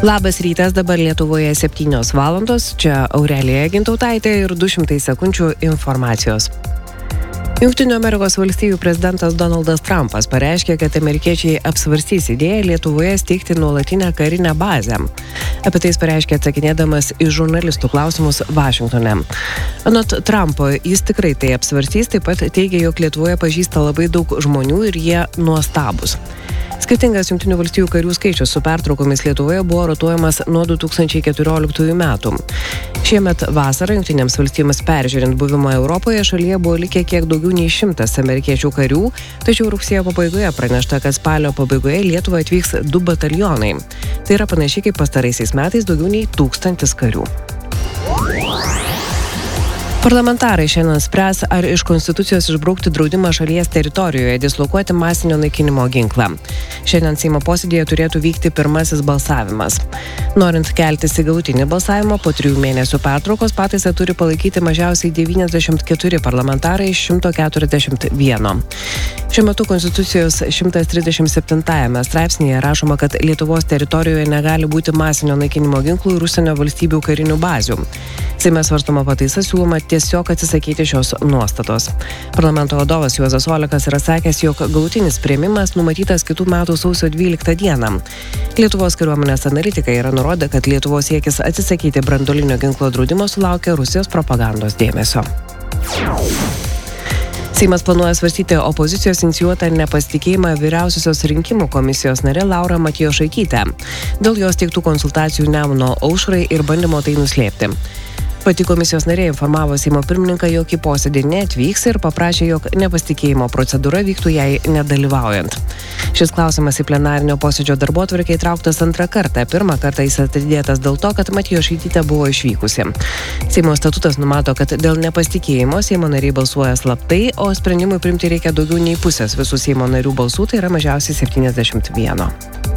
Labas rytas, dabar Lietuvoje 7 valandos, čia Aurelija Gintautaitė ir 200 sekundžių informacijos. Jungtinių Amerikos valstijų prezidentas Donaldas Trumpas pareiškė, kad amerikiečiai apsvarstys idėją Lietuvoje steigti nuolatinę karinę bazę. Apie tai jis pareiškė atsakinėdamas į žurnalistų klausimus Vašingtone. Anot Trumpo, jis tikrai tai apsvarstys, taip pat teigia, jog Lietuvoje pažįsta labai daug žmonių ir jie nuostabūs. Skirtingas Jungtinių valstijų karių skaičius su pertraukomis Lietuvoje buvo rotuojamas nuo 2014 metų. Šiemet vasarą Jungtinėms valstijoms peržiūrint buvimą Europoje šalyje buvo likę kiek daugiau nei 100 amerikiečių karių, tačiau rugsėjo pabaigoje pranešta, kad spalio pabaigoje Lietuvą atvyks 2 batalionai. Tai yra panašiai kaip pastaraisiais metais daugiau nei 1000 karių. Parlamentarai šiandien spręs, ar iš Konstitucijos išbraukti draudimą šalies teritorijoje dislokuoti masinio naikinimo ginklą. Šiandien Seimo posėdėje turėtų vykti pirmasis balsavimas. Norint keltis į galutinį balsavimą, po 3 mėnesių pertraukos pataisą turi palaikyti mažiausiai 94 parlamentarai iš 141. Šiuo metu Konstitucijos 137 straipsnėje rašoma, kad Lietuvos teritorijoje negali būti masinio naikinimo ginklų ir užsienio valstybių karinių bazių. Seime svarstoma pataisa siūloma tiesiog atsisakyti šios nuostatos. Parlamento vadovas Juozas Olekas yra sakęs, jog galutinis priėmimas numatytas kitų metų sausio 12 dieną. Lietuvos kariuomenės analitikai yra nurodę, kad Lietuvos siekis atsisakyti branduolinio ginklo draudimo sulaukia Rusijos propagandos dėmesio. Seimas planuoja svarstyti opozicijos inicijuotą nepasitikėjimą vyriausiosios rinkimų komisijos narė Laura Matjošaitytė. Dėl jos teiktų konsultacijų Nemuno aušrai ir bandymo tai nuslėpti. Pati komisijos narė informavo Seimo pirmininką, jog į posėdį neatvyks ir paprašė, jog nepasitikėjimo procedūra vyktų jai nedalyvaujant. Šis klausimas į plenarinio posėdžio darbotvarkę įtrauktas 2 kartą. 1 kartą jis atidėtas dėl to, kad Matjošaitytė buvo išvykusi. Seimo statutas numato, kad dėl nepasitikėjimo Seimo nariai balsuoja slaptai, o sprendimui priimti reikia daugiau nei pusės visų Seimo narių balsų, tai yra mažiausiai 71.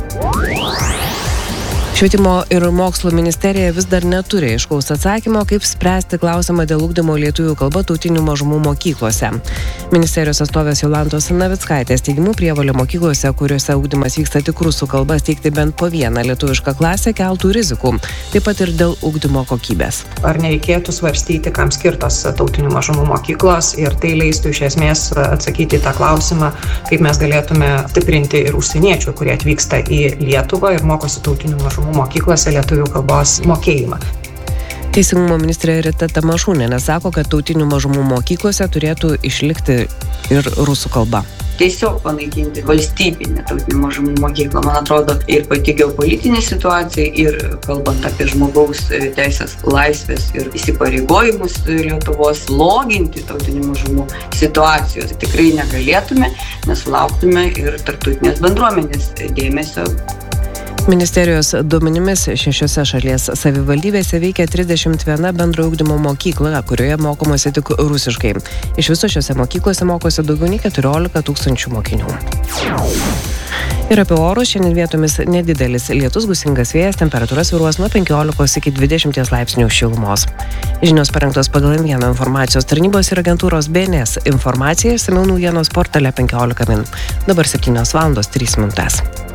Švietimo ir mokslo ministerija vis dar neturi aiškaus atsakymo, kaip spręsti klausimą dėl ugdymo lietuvių kalba tautinių mažumų mokyklose. Ministerijos atstovės Jolantos Navickaitės teigimu, prievolė mokyklose, kuriuose ugdymas vyksta tik rusų kalba, steigti bent po vieną lietuvišką klasę keltų rizikų, taip pat ir dėl ugdymo kokybės. Ar nereikėtų svarstyti, kam skirtos tautinių mažumų mokyklos, ir tai leistų iš esmės atsakyti į tą klausimą, kaip mes galėtume stiprinti ir užsieniečių, kurie atvyksta į Lietuvą ir mokosi tautinių mažumų mokyklose lietuvių kalbos mokėjimą. Teisingumo ministrė Rita Tamašūnienė sako, kad tautinių mažumų mokyklose turėtų išlikti ir rusų kalba. Tiesiog panaikinti valstybinę tautinių mažumų mokyklą, man atrodo, ir pati geopolitinė situacija, ir kalbant apie žmogaus teisės, laisvės ir įsipareigojimus Lietuvos, sloginti tautinių mažumų situacijos tikrai negalėtume, nes lauktume ir tarptautinės bendruomenės dėmesio. Ministerijos duomenimis 6 šalies savivaldybėse veikia 31 bendrojo ugdymo mokykla, kurioje mokomasi tik rusiškai. Iš viso šiose mokyklose mokosi daugiau nei 14 000 mokinių. Ir apie orus, šiandien vietomis nedidelis lietus, gūsingas vėjas, temperatūra svyruos nuo 15 iki 20 laipsnių šilumos. Žinios parengtos pagal M1 informacijos tarnybos ir agentūros BNS informacija, išsamiau naujienos portale 15 min. Dabar 7 valandos 3 minutės.